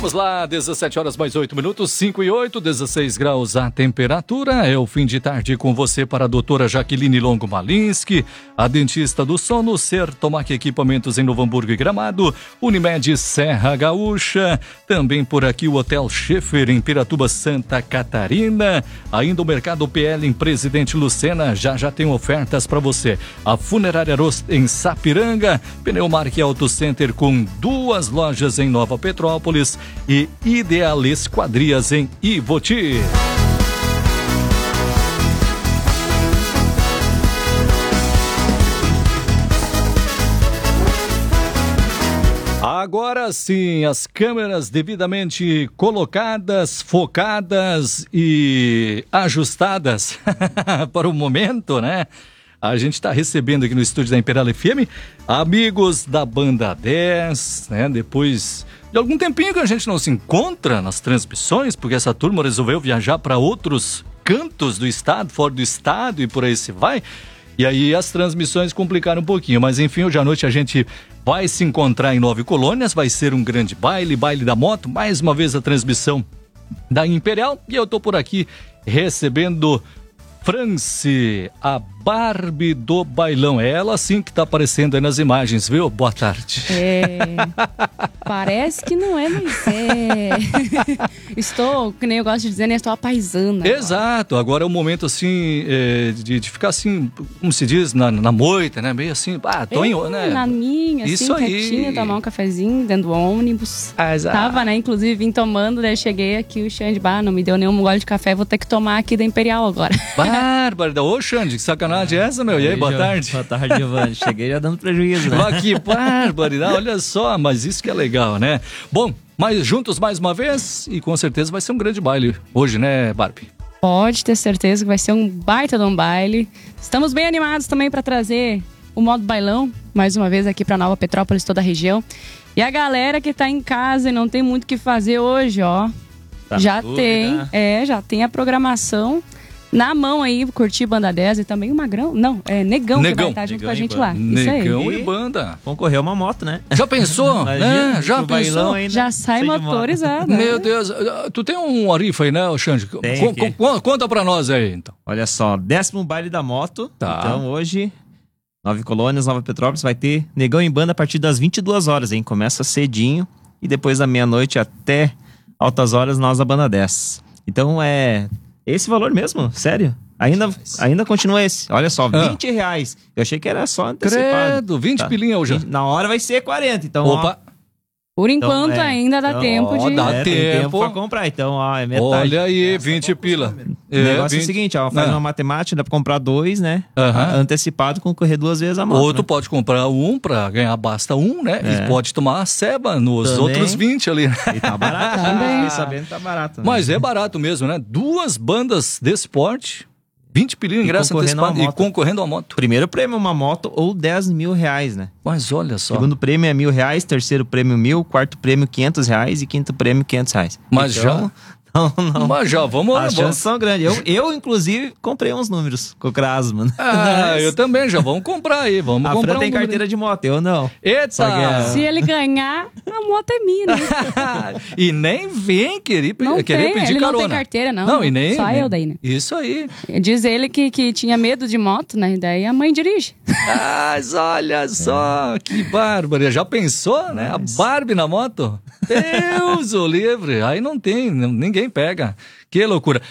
Vamos lá, 17 horas mais 8 minutos, 5 e 8, 16 graus a temperatura. É o fim de tarde com você para a doutora Jaqueline Longo Malinski, a dentista do sono, Sertomac Equipamentos em Novo Hamburgo e Gramado, Unimed Serra Gaúcha, também por aqui o Hotel Schaefer em Piratuba, Santa Catarina, ainda o Mercado PL em Presidente Lucena, já tem ofertas para você. A Funerária Rost em Sapiranga, Pneumark Auto Center com 2 lojas em Nova Petrópolis e Ideal Esquadrias em Ivoti. Agora sim, as câmeras devidamente colocadas, focadas e ajustadas para o momento, né? A gente está recebendo aqui no estúdio da Imperial FM amigos da Banda 10, né? Depois de algum tempinho que a gente não se encontra nas transmissões, porque essa turma resolveu viajar para outros cantos do estado, fora do estado e por aí se vai. E aí as transmissões complicaram um pouquinho, mas enfim, hoje à noite a gente vai se encontrar em 9 Colônias, vai ser um grande baile da moto, mais uma vez a transmissão da Imperial, e eu tô por aqui recebendo France, a Barbie do bailão. É ela sim que tá aparecendo aí nas imagens, viu? Boa tarde. Parece que não é, mas é. Estou, que nem eu gosto de dizer, né? Estou apaisando. Exato, agora é o momento assim, de ficar assim, como se diz, na moita, né? Meio assim, tô né? Na minha, assim, isso quietinha, aí. Tomar um cafezinho dentro do ônibus. Exato. Tava, né? Inclusive, vim tomando, daí cheguei aqui, o Xande, não me deu nenhum gole de café, vou ter que tomar aqui da Imperial agora. Bárbara, ô Xande, que sacanagem é essa, meu? E aí, boa tarde? Boa tarde, Giovanni. Cheguei já dando prejuízo, né? Que barbaridade, olha só, mas isso que é legal, né? Bom, mas juntos mais uma vez e com certeza vai ser um grande baile hoje, né, Barbie? Pode ter certeza que vai ser um baita de um baile. Estamos bem animados também para trazer o modo bailão, mais uma vez aqui para Nova Petrópolis, toda a região. E a galera que tá em casa e não tem muito o que fazer hoje, ó, tá já tem a programação na mão aí, curtir Banda 10 e também o Magrão. Não, é Negão que vai estar junto com a gente lá. Negão e banda. Concorreu uma moto, né? Já pensou? Né? Já pensou? Já sai motorizado. Meu Deus, tu tem um arifa aí, né, Xande? Conta pra nós aí, então. Olha só, 10º baile da moto. Tá. Então hoje, 9 Colônias, Nova Petrópolis, vai ter Negão em Banda a partir das 22 horas, hein? Começa cedinho e depois da meia-noite até altas horas nós a Banda 10. Então é esse valor mesmo, sério? Ainda continua esse. Olha só, R$20. Eu achei que era só antecipado. Credo, 20 pilinha hoje. Na hora vai ser 40, então opa. Por enquanto ainda dá tempo de... Dá tempo pra comprar, então é metade. Olha aí, 20 pila. O negócio é o seguinte, faz uma matemática, dá pra comprar 2, né? Antecipado, concorrer 2 vezes a moto. Ou tu pode comprar 1 pra ganhar basta 1, né? E pode tomar a ceba nos outros 20 ali. E tá barato, também. Fiquei sabendo que tá barato. Né? Mas é barato mesmo, né? 2 bandas desse porte, 20 pilinha, ingresso antecipado e concorrendo a moto. Primeiro prêmio uma moto ou R$10 mil, né? Mas olha só. Segundo prêmio é R$1.000, terceiro prêmio 1.000, quarto prêmio R$500 e quinto prêmio R$500. Mas então, Não. Mas já vamos... As chances são grandes. Eu, inclusive, comprei uns números com o Krasman. Eu também, já vamos comprar aí. Vamos a comprar Fran tem carteira de moto, eu não. Eita! Se ele ganhar, a moto é minha, né? E nem vem querer pedir ele carona. Não tem carteira, não. Não, e nem... Só eu daí, né? Isso aí. Diz ele que tinha medo de moto, né? Daí a mãe dirige. Mas olha só, que bárbara. Já pensou, né? A Barbie na moto? Deus o livre. Aí não tem, ninguém pega. Que loucura.